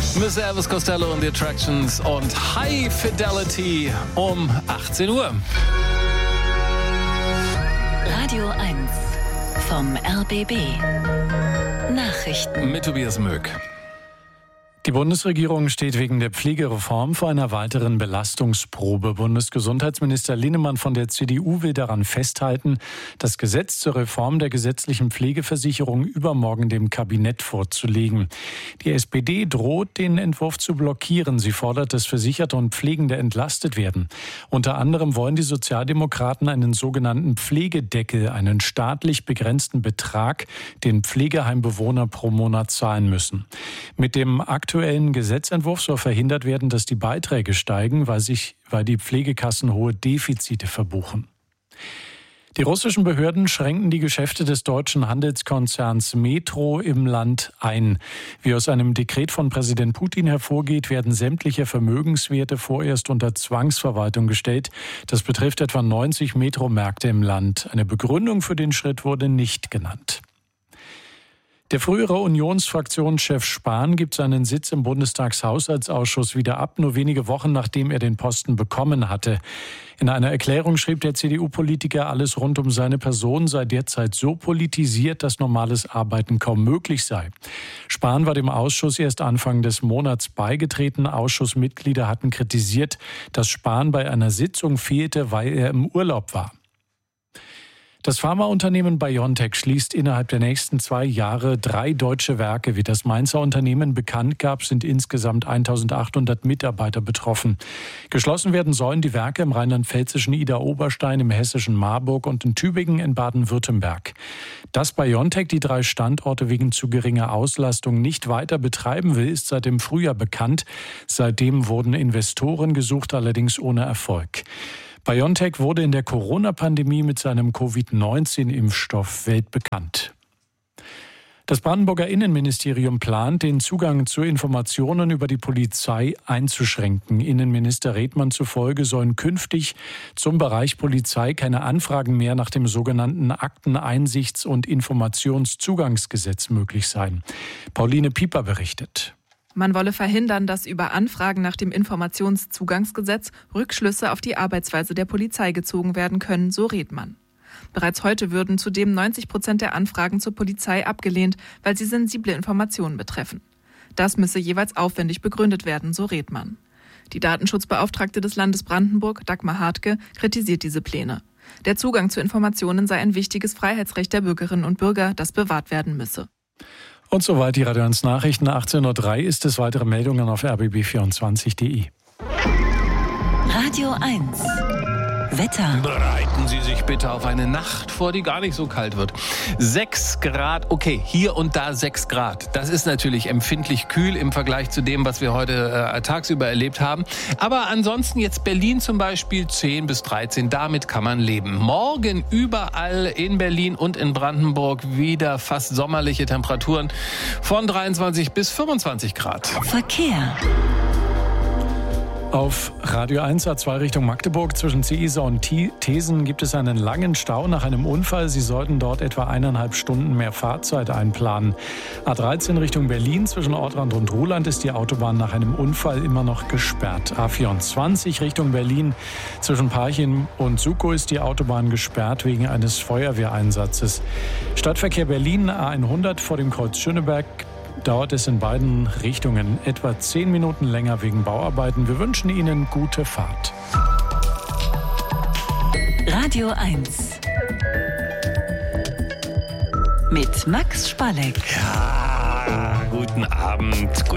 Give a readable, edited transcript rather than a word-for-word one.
Miss Elvis Costello und die Attractions und High Fidelity um 18 Uhr. Radio 1 vom RBB. Nachrichten Mit Tobias Möck. Die Bundesregierung steht wegen der Pflegereform vor einer weiteren Belastungsprobe. Bundesgesundheitsminister Linnemann von der CDU will daran festhalten, das Gesetz zur Reform der gesetzlichen Pflegeversicherung übermorgen dem Kabinett vorzulegen. Die SPD droht, den Entwurf zu blockieren. Sie fordert, dass Versicherte und Pflegende entlastet werden. Unter anderem wollen die Sozialdemokraten einen sogenannten Pflegedeckel, einen staatlich begrenzten Betrag, den Pflegeheimbewohner pro Monat zahlen müssen. Mit dem aktuellen Gesetzentwurf soll verhindert werden, dass die Beiträge steigen, weil die Pflegekassen hohe Defizite verbuchen. Die russischen Behörden schränken die Geschäfte des deutschen Handelskonzerns Metro im Land ein. Wie aus einem Dekret von Präsident Putin hervorgeht, werden sämtliche Vermögenswerte vorerst unter Zwangsverwaltung gestellt. Das betrifft etwa 90 Metro-Märkte im Land. Eine Begründung für den Schritt wurde nicht genannt. Der frühere Unionsfraktionschef Spahn gibt seinen Sitz im Bundestagshaushaltsausschuss wieder ab, nur wenige Wochen nachdem er den Posten bekommen hatte. In einer Erklärung schrieb der CDU-Politiker, alles rund um seine Person sei derzeit so politisiert, dass normales Arbeiten kaum möglich sei. Spahn war dem Ausschuss erst Anfang des Monats beigetreten. Ausschussmitglieder hatten kritisiert, dass Spahn bei einer Sitzung fehlte, weil er im Urlaub war. Das Pharmaunternehmen BioNTech schließt innerhalb der nächsten 2 Jahre 3 deutsche Werke. Wie das Mainzer Unternehmen bekannt gab, sind insgesamt 1800 Mitarbeiter betroffen. Geschlossen werden sollen die Werke im rheinland-pfälzischen Idar-Oberstein, im hessischen Marburg und in Tübingen in Baden-Württemberg. Dass BioNTech die 3 Standorte wegen zu geringer Auslastung nicht weiter betreiben will, ist seit dem Frühjahr bekannt. Seitdem wurden Investoren gesucht, allerdings ohne Erfolg. BioNTech wurde in der Corona-Pandemie mit seinem Covid-19-Impfstoff weltbekannt. Das Brandenburger Innenministerium plant, den Zugang zu Informationen über die Polizei einzuschränken. Innenminister Redmann zufolge sollen künftig zum Bereich Polizei keine Anfragen mehr nach dem sogenannten Akteneinsichts- und Informationszugangsgesetz möglich sein. Pauline Pieper berichtet. Man wolle verhindern, dass über Anfragen nach dem Informationszugangsgesetz Rückschlüsse auf die Arbeitsweise der Polizei gezogen werden können, so Redmann. Bereits heute würden zudem 90% der Anfragen zur Polizei abgelehnt, weil sie sensible Informationen betreffen. Das müsse jeweils aufwendig begründet werden, so Redmann. Die Datenschutzbeauftragte des Landes Brandenburg, Dagmar Hartke, kritisiert diese Pläne. Der Zugang zu Informationen sei ein wichtiges Freiheitsrecht der Bürgerinnen und Bürger, das bewahrt werden müsse. Und soweit die Radio 1 Nachrichten. 18.03 Uhr ist es. Weitere Meldungen auf rbb24.de. Radio 1 Wetter. Bereiten Sie sich bitte auf eine Nacht vor, die gar nicht so kalt wird. 6 Grad, okay, hier und da 6 Grad. Das ist natürlich empfindlich kühl im Vergleich zu dem, was wir heute tagsüber erlebt haben. Aber ansonsten jetzt Berlin zum Beispiel 10 bis 13, damit kann man leben. Morgen überall in Berlin und in Brandenburg wieder fast sommerliche Temperaturen von 23 bis 25 Grad. Verkehr. Auf Radio 1 A2 Richtung Magdeburg zwischen Seeisar und Thesen gibt es einen langen Stau nach einem Unfall. Sie sollten dort etwa 1,5 Stunden mehr Fahrzeit einplanen. A13 Richtung Berlin zwischen Ortrand und Ruhland ist die Autobahn nach einem Unfall immer noch gesperrt. A24 Richtung Berlin zwischen Parchim und Sukow ist die Autobahn gesperrt wegen eines Feuerwehreinsatzes. Stadtverkehr Berlin A100 vor dem Kreuz Schöneberg dauert es in beiden Richtungen etwa 10 Minuten länger wegen Bauarbeiten. Wir wünschen Ihnen gute Fahrt. Radio 1 mit Max Spalleck. Ja, guten Abend.